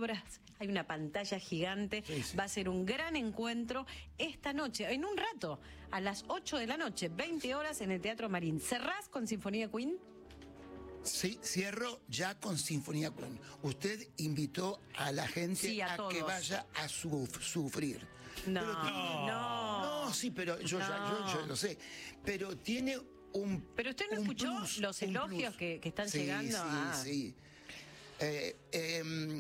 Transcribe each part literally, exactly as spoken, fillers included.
obras, hay una pantalla gigante, sí, sí. Va a ser un gran encuentro esta noche, en un rato, a las ocho de la noche, veinte horas en el Teatro Marín. ¿Cerrás con Sinfonía Queen? Sí, cierro ya con Sinfonía Queen. Usted invitó a la gente sí, a, a que vaya a su, sufrir. No, pero tiene, no. No, sí, pero yo, no. Ya, yo, yo lo sé. Pero tiene un Pero usted no escuchó plus, los elogios que, que están sí, llegando. Sí, ah. sí. Eh, eh,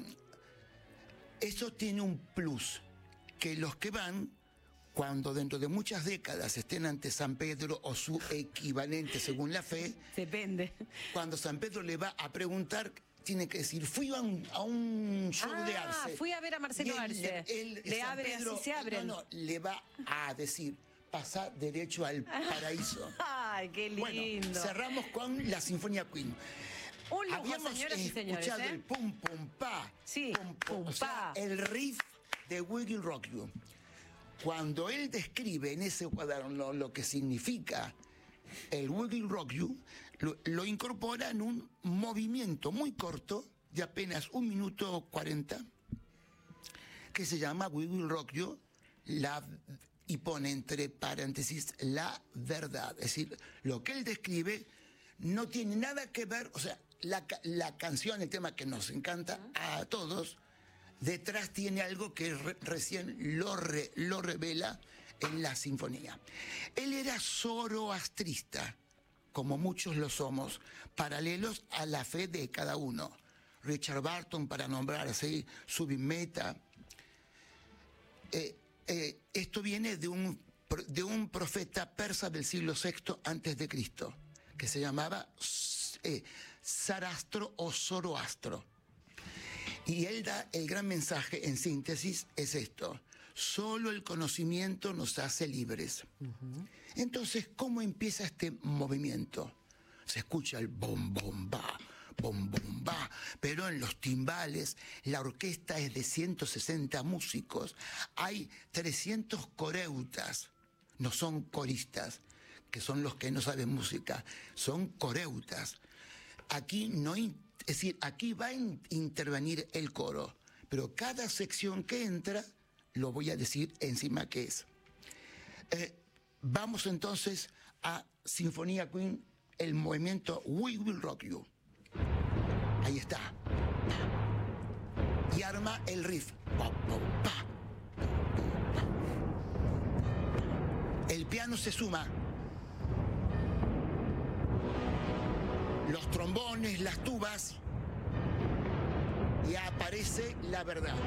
eso tiene un plus, que los que van, cuando dentro de muchas décadas estén ante San Pedro o su equivalente según la fe, depende. Cuando San Pedro le va a preguntar, tiene que decir, fui a un, a un show ah, de Arce. fui a ver a Marcelo él, Arce. Él, le San abre, Pedro, así se abren. No, no, le va a decir, pasa derecho al paraíso. Ay, qué lindo. Bueno, cerramos con la Sinfonía Queen. Un lujo, Habíamos señoras y señores, escuchado ¿eh? el pum pum pa, sí, pum, pum, pum, o sea, pa. el riff de We Will Rock You. Cuando él describe en ese cuaderno lo, lo que significa el We Will Rock You, lo, lo incorpora en un movimiento muy corto, de apenas un minuto cuarenta, que se llama We Will Rock You, la, y pone entre paréntesis la verdad. Es decir, lo que él describe no tiene nada que ver, o sea, la, la canción, el tema que nos encanta a todos, detrás tiene algo que re, recién lo, re, lo revela en la sinfonía. Él era zoroastrista, como muchos lo somos, paralelos a la fe de cada uno. Richard Barton, para nombrar así, Zubin Mehta. Eh, eh, esto viene de un, de un profeta persa del siglo sexto antes de Cristo, que se llamaba eh, Sarastro o Zoroastro. Y él da el gran mensaje, en síntesis, es esto: solo el conocimiento nos hace libres. Uh-huh. Entonces, ¿cómo empieza este movimiento? Se escucha el bom, bom, ba, bom, bom, ba, pero en los timbales, la orquesta es de ciento sesenta músicos, hay trescientos coreutas, no son coristas, que son los que no saben música, son coreutas. Aquí no hay... Es decir, aquí va a intervenir el coro, pero cada sección que entra, lo voy a decir encima qué es. Eh, vamos entonces a Sinfonía Queen, el movimiento We Will Rock You. Ahí está. Y arma el riff. El piano se suma. Los trombones, las tubas, y aparece la verdad.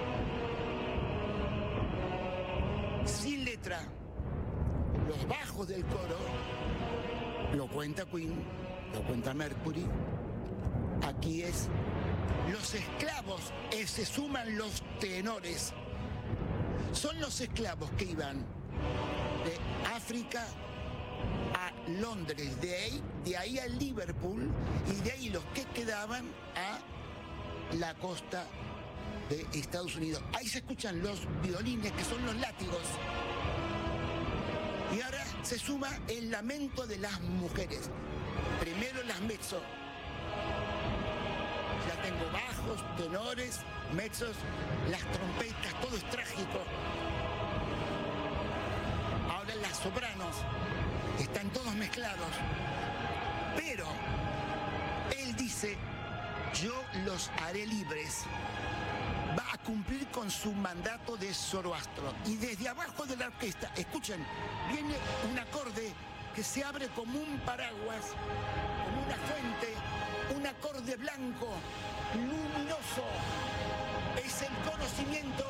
Sin letra, los bajos del coro, lo cuenta Queen, lo cuenta Mercury. Aquí es, los esclavos, eh, se suman los tenores. Son los esclavos que iban de África a Londres, de ahí, de ahí a Liverpool, y de ahí los que quedaban a la costa de Estados Unidos. Ahí se escuchan los violines, que son los látigos. Y ahora se suma el lamento de las mujeres. Primero las mezzo. Ya tengo bajos, tenores, mezzos, las trompetas, todo es trágico. Ahora las sopranos. Están todos mezclados, pero él dice, yo los haré libres. Va a cumplir con su mandato de Zoroastro. Y desde abajo de la orquesta, escuchen, viene un acorde que se abre como un paraguas, como una fuente, un acorde blanco, luminoso. Es el conocimiento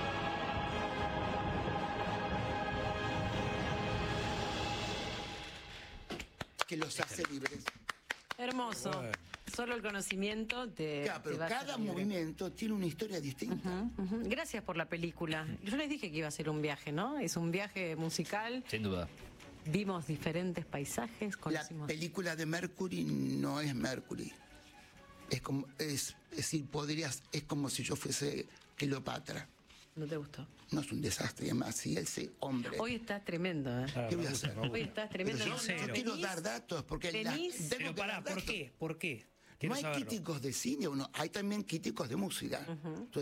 que los hace libres. Hermoso. Solo el conocimiento te... Claro, pero te va cada a libre. movimiento tiene una historia distinta. Uh-huh, uh-huh. Gracias por la película. Yo les dije que iba a ser un viaje, ¿no? Es un viaje musical. Sin duda. Vimos diferentes paisajes. Conocimos... La película de Mercury no es Mercury. Es como, es, es decir, podrías, es como si yo fuese Cleopatra. ¿No te gustó? No, es un desastre, además, si ese hombre... Hoy estás tremendo, ¿eh? ¿Qué voy a hacer? Hoy estás tremendo. Pero yo, No, no, yo quiero venís, dar datos, porque... venís, La, pero pará, ¿por qué? ¿Por qué? No hay saberlo. Críticos de cine, uno, hay también críticos de música. Uh-huh.